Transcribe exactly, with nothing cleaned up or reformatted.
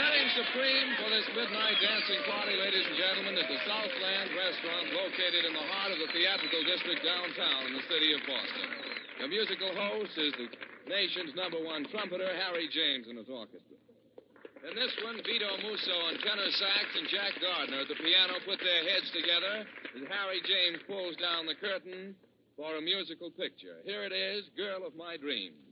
Setting supreme for this midnight dancing party, ladies and gentlemen, is the Southland Restaurant located in the heart of the theatrical district downtown in the city of Boston. The musical host is the nation's number one trumpeter, Harry James, and his orchestra. In this one, Vito Musso on tenor sax and Jack Gardner at the piano put their heads together as Harry James pulls down the curtain for a musical picture. Here it is, Girl of My Dreams.